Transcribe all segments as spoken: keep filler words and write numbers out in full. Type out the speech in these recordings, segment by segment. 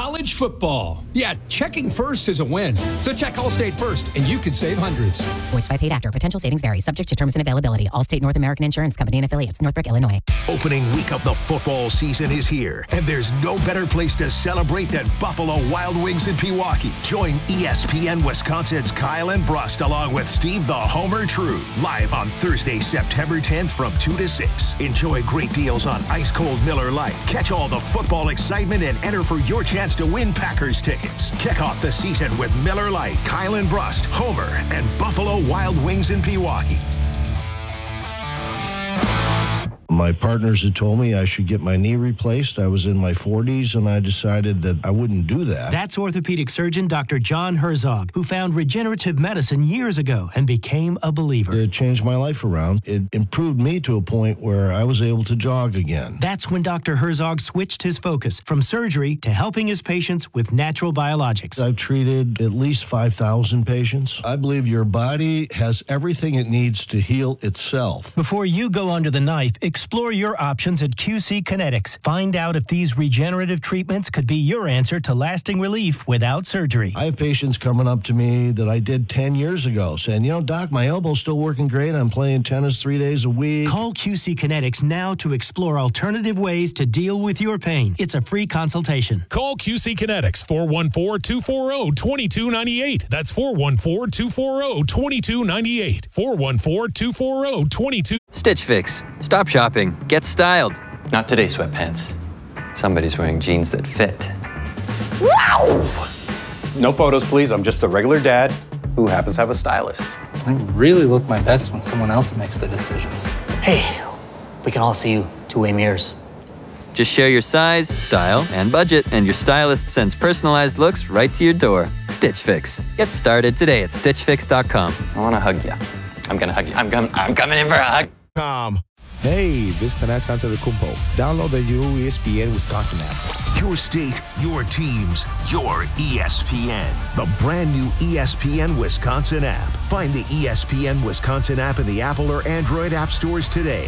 college football. Yeah, checking first is a win. So check Allstate first, and you could save hundreds. Voiced by paid actor. Potential savings vary. Subject to terms and availability. Allstate North American Insurance Company and affiliates. Northbrook, Illinois. Opening week of the football season is here, and there's no better place to celebrate than Buffalo Wild Wings in Pewaukee. Join E S P N Wisconsin's Kyle and Brust along with Steve the Homer True live on Thursday, September tenth from two to six. Enjoy great deals on ice-cold Miller Lite. Catch all the football excitement and enter for your chance to win Packers tickets. Kick off the season with Miller Lite, Kyle and Brust, Homer, and Buffalo Wild Wings in Pewaukee. My partners had told me I should get my knee replaced. I was in my forties, and I decided that I wouldn't do that. That's orthopedic surgeon Doctor John Herzog, who found regenerative medicine years ago and became a believer. It changed my life around. It improved me to a point where I was able to jog again. That's when Doctor Herzog switched his focus from surgery to helping his patients with natural biologics. I've treated at least five thousand patients. I believe your body has everything it needs to heal itself. Before you go under the knife, explore your options at Q C Kinetics. Find out if these regenerative treatments could be your answer to lasting relief without surgery. I have patients coming up to me that I did ten years ago saying, you know, Doc, my elbow's still working great. I'm playing tennis three days a week. Call Q C Kinetics now to explore alternative ways to deal with your pain. It's a free consultation. Call Q C Kinetics, four one four, two four zero, two two nine eight. That's four one four, two four zero, two two nine eight. four one four, two four zero, two two. Stitch Fix. Stop shopping. Get styled. Not today, sweatpants. Somebody's wearing jeans that fit. Wow! No photos, please. I'm just a regular dad who happens to have a stylist. I really look my best when someone else makes the decisions. Hey, we can all see you two-way mirrors. Just share your size, style, and budget, and your stylist sends personalized looks right to your door. Stitch Fix. Get started today at stitch fix dot com. I want to hug you. I'm going to hug you. I'm, com- I'm coming in for a hug. Um, hey, this is Tanas Antetokounmpo. Download the new E S P N Wisconsin app. Your state, your teams, your E S P N. The brand new E S P N Wisconsin app. Find the E S P N Wisconsin app in the Apple or Android app stores today.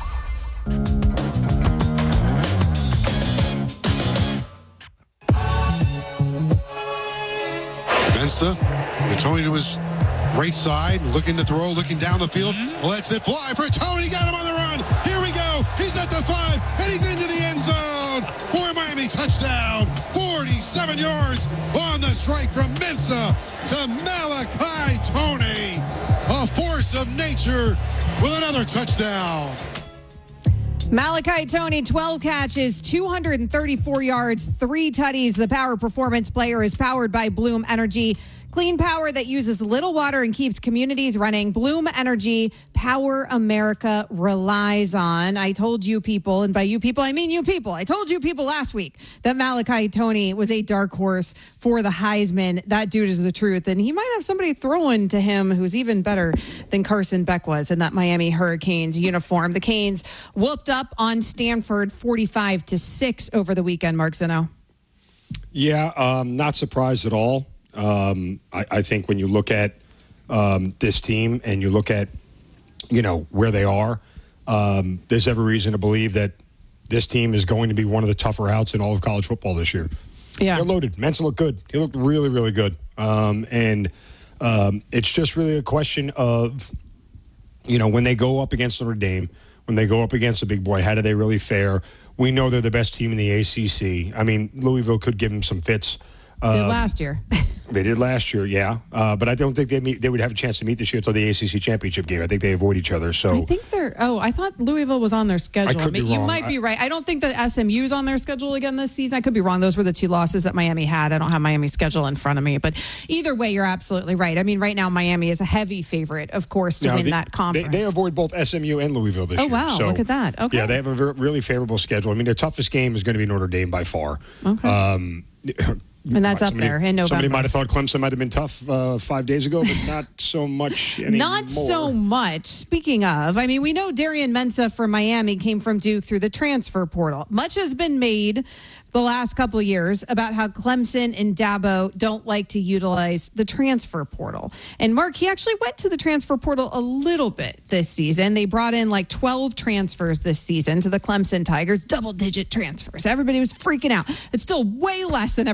Mensa, Tony to his right side, looking to throw, looking down the field. Lets it fly for Tony. Got him on the run. Here we go. He's at the five, and he's into the end zone. For Miami, touchdown. forty-seven yards on the strike from Mensa to Malachi Tony. A force of nature with another touchdown. Malachi Tony, twelve catches, two hundred thirty-four yards, three tutties. The Power Performance player is powered by Bloom Energy. Clean power that uses little water and keeps communities running. Bloom Energy, power America relies on. I told you people, and by you people, I mean you people. I told you people last week that Malachi Tony was a dark horse for the Heisman. That dude is the truth. And he might have somebody throwing to him who's even better than Carson Beck was in that Miami Hurricanes uniform. The Canes whooped up on Stanford forty-five to six over the weekend, Mark Zeno. Yeah, um, not surprised at all. Um, I, I think when you look at um, this team and you look at, you know, where they are, um, there's every reason to believe that this team is going to be one of the tougher outs in all of college football this year. Yeah. They're loaded. Mensa looked good. He looked really, really good. Um, and um, it's just really a question of, you know, when they go up against Notre Dame, when they go up against a big boy, how do they really fare? We know they're the best team in the A C C. I mean, Louisville could give them some fits. Did Um, last year. They did last year, yeah. Uh, but I don't think they meet, they would have a chance to meet this year until the A C C championship game. I think they avoid each other. So I think they're. Oh, I thought Louisville was on their schedule. I could be You wrong. might be I- right. I don't think that S M U's on their schedule again this season. I could be wrong. Those were the two losses that Miami had. I don't have Miami's schedule in front of me, but either way, you're absolutely right. I mean, right now Miami is a heavy favorite, of course, to Now, win they- that conference. They, they avoid both S M U and Louisville this Oh, year. wow. So, Look at that. Okay. Yeah, they have a ver- really favorable schedule. I mean, their toughest game is going to be Notre Dame by far. Okay. Um, And that's up somebody- there in November. Somebody might have thought Clemson might have been tough uh, five days ago, but not so much anymore. Not so much. Speaking of, I mean, we know Darian Mensah from Miami came from Duke through the transfer portal. Much has been made the last couple of years about how Clemson and Dabo don't like to utilize the transfer portal. And Mark, he actually went to the transfer portal a little bit this season. They brought in like twelve transfers this season to the Clemson Tigers, double-digit transfers. Everybody was freaking out. It's still way less than